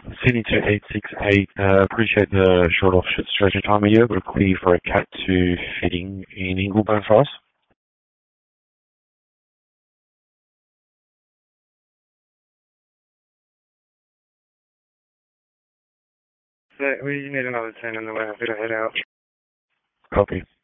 Sydney 2868, appreciate the short off stretch of time. Are you able to clear for a Cat 2 fitting in Inglebone for us? So we need another 10 on the way. I better head out. Copy.